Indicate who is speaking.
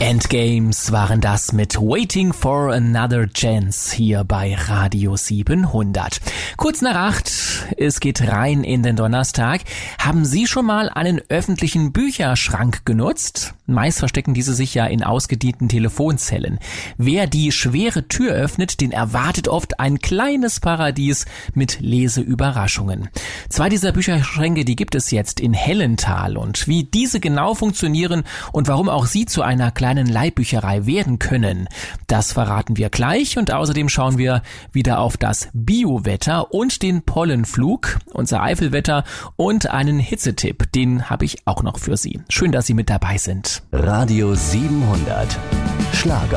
Speaker 1: Endgames waren das mit Waiting for Another Chance hier bei Radio 700. Kurz nach 8, es geht rein in den Donnerstag. Haben Sie schon mal einen öffentlichen Bücherschrank genutzt? Meist verstecken diese sich ja in ausgedienten Telefonzellen. Wer die schwere Tür öffnet, den erwartet oft ein kleines Paradies mit Leseüberraschungen. 2 dieser Bücherschränke, die gibt es jetzt in Hellenthal, und wie diese genau funktionieren und warum auch Sie zu einer kleinen Leihbücherei werden können, das verraten wir gleich, und außerdem schauen wir wieder auf das Biowetter und den Pollenflug, unser Eifelwetter und einen Hitzetipp, den habe ich auch noch für Sie. Schön, dass Sie mit dabei sind.
Speaker 2: Radio 700 Schlager.